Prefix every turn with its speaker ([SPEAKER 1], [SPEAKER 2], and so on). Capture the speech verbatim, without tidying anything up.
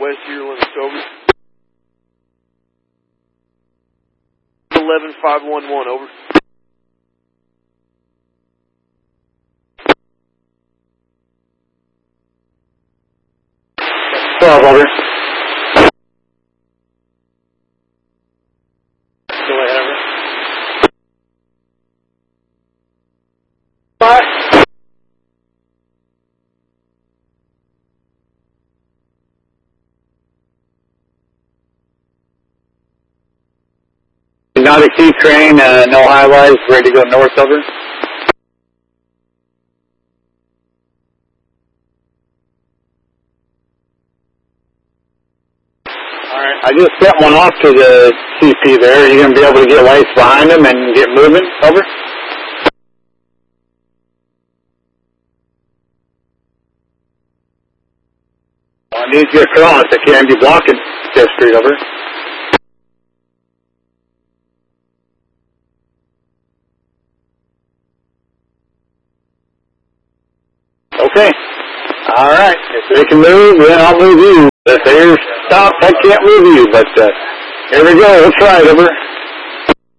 [SPEAKER 1] west of your limits, over. eleven five one one, over.
[SPEAKER 2] twelve, over.
[SPEAKER 1] Go ahead, over.
[SPEAKER 2] Five. Not exceed train, uh, no highlights, ready to go north, over. Alright, I just sent one off to the C P there. Are you going to be able to get lights behind them and get moving, over? I need you across. I can't be blocking Fifth Street, over. Okay. All right. If they can move, then I'll move you. If they're stopped, I can't move you. But uh, here we go. Let's try it, over.